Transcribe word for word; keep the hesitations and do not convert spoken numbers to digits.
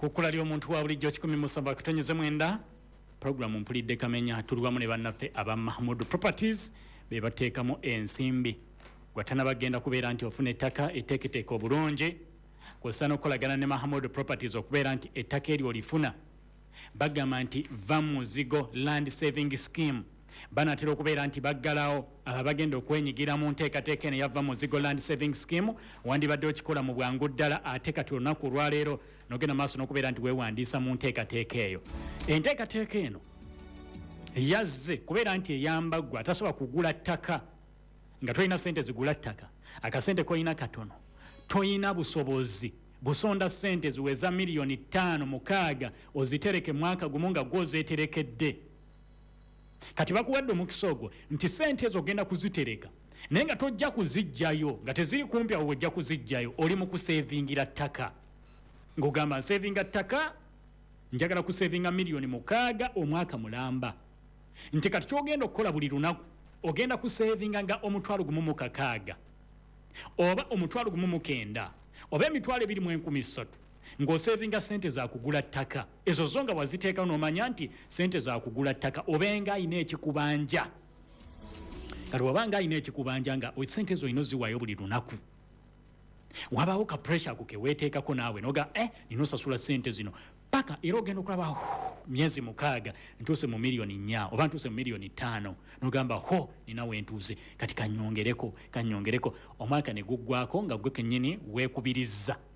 kukula lyo omuntu wa bulijjo kikumi musamba katonyeze mwenda program mpulidde kamenya tulwamu ne bannaffe aba Mahmood Properties be bateekamu ensimbi gwatana bagenda kubeera nti ofuna ettaka etteeketeeka obulungi kwosana okolagana ne Mahmood Properties okubeera nti ettaka eryo olifuna bagamba nti va muzigo land saving scheme banatera okubeera nti baggalawo abagenda okwenyigira mu nteekateeka eno yava muzigo land saving scheme wandibadde okikola mu bwangu ddala ate kati olunaku olwaleero nogenda maaso n'okubeera nti weewandiisa mu nteekateeka eyo enteekateeka eno yazze kubeera nti eyamba ggwe atasobola kugula ttaka nga tolina sente zigula ttaka akasente koyina katono toyina busobozi busonda sente ziweza miliyoni ttaano mukaaga ozitereke mwaka gumu nga gwozeeterekedde kati bakuwadde omukisa ogwo nti sente ezo ogenda kuzitereka naye nga tojja kuzijjayo nga teziri kumpi awo ojja kuzijjayo oli mu kusevingira ttaka ng'ogamba nsevinga ttaka njagala kusevinga miliyoni mukaaga omwaka mulamba nti kati kyogenda okukola buli lunaku ogenda kusevinga nga omutwalo gumu mu kakaaga oba omutwalo gumu mu kenda oba emitwalo ebiri mu enkumi ssatu ng'osevinga sente za kugula ttaka ezo zo nga waziteeka n'omanya nti sente za kugula ttaka obenga ayina ekikubanja kati wabanga ayina ekikubanja nga sente ezo oyina oziwaayo buli lunaku wabaawo ka pressure ku keweeteekako naawe noga eh nina osasula sente zino paka era ogenda okulaba myezi mukaaga ntuuse mu miliyoni nnya oba ntuuse mu miliyoni ttaano nogamba ho nina wentuuze kati kanyongereko kanyongereko omwaka ne guggwako nga gwe kennyini weekubirizza